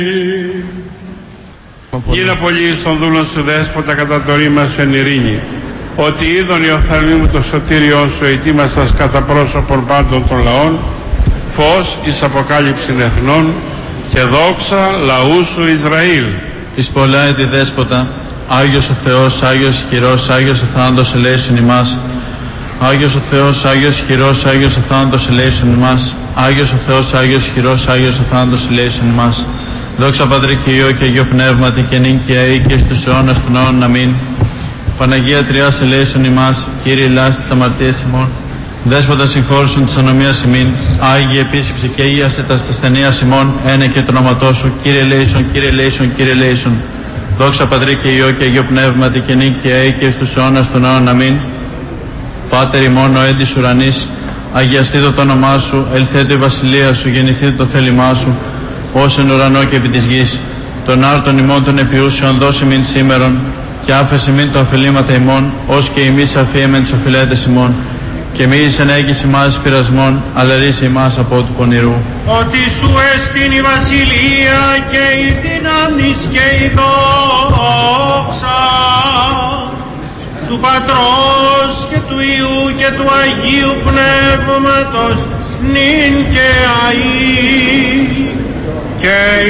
Γίνε πολύ στον δούλον σου δέσποτα κατά το ρήμα σου εν ειρήνη, ότι είδον η οφθαλμή μου το σωτήριό σου ετοίμασας κατά πρόσωπον πάντων των λαών, φως εις αποκάλυψην εθνών και δόξα λαού σου Ισραήλ. Εις πολλά έτη δέσποτα, Άγιος ο Θεός, Άγιος ισχυρός, Άγιος ο θάνατος ελέησον ημάς. Άγιος ο Θεός, Άγιος ισχυρός, Άγιος ο θάνατος ελέησον ημάς. Άγιος ο Θεός, Άγιος ισχυρός, Άγιος ο θάνατος ελέησον ημάς. Δόξα Πατρί και Υιό και Αγίο Πνεύματι και νυν και αεί και στους αιώνας των αιώνων. Αμήν. Παναγία Τριάς ελέησον ημάς, Κύριε ελάσεις τις αμαρτίες ημών. Δέσποτα συγχώρησον της ανομίας ημίν. Άγιε επίσυψε και ίασε τα ασθενείας ημών, ένε και το όνοματό σου. Κύριε ελέησον, Κύριε ελέησον, Κύριε ελέησον. Δόξα Πατρί και Υιό και Αγίο Πνεύματι και νυν και αεί και στους αιώνας των αιώνων. Αμήν. Πάτερ ημών ο έντης ουρανής, αγιαστήτω το όνομά σου, ελθέτω η βασιλεία σου, γεννηθήτω το θέλημά σου, ως εν ουρανό και επί της γης. Τον άρτον ημών των επιούσεων δώσει μην σήμερον, και άφεση μην το αφελήματα ημών, ως και ημείς αφίεμεν τους οφειλέτες ημών. Και μη εις ενέγγιση μας πειρασμών, αλλά ρίσε ημάς από του πονηρού. Ότι σου εστίν η βασιλεία και η δύναμις και η δόξα του Πατρός και του Υιού και του Αγίου Πνεύματος νυν και αεί και